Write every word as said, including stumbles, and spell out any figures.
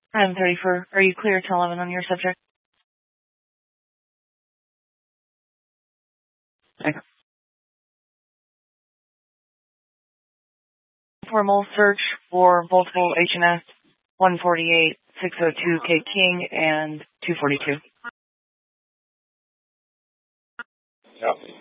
I'm thirty for, are you clear to eleven on your subject? Okay. Formal search for multiple H and S one forty-eight, six oh two K King, and two forty-two. Yeah.